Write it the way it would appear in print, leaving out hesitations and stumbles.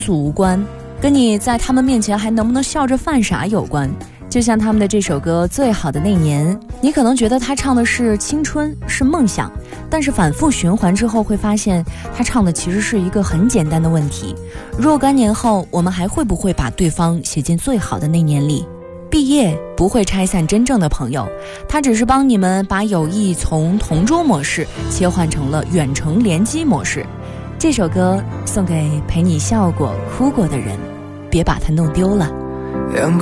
素无关，跟你在他们面前还能不能笑着犯傻有关。就像他们的这首歌《最好的那年》，你可能觉得他唱的是青春，是梦想，但是反复循环之后会发现他唱的其实是一个很简单的问题：若干年后，我们还会不会把对方写进最好的那年里？毕业不会拆散真正的朋友，它只是帮你们把友谊从同桌模式切换成了远程联机模式。这首歌送给陪你笑过哭过的人，别把它弄丢了。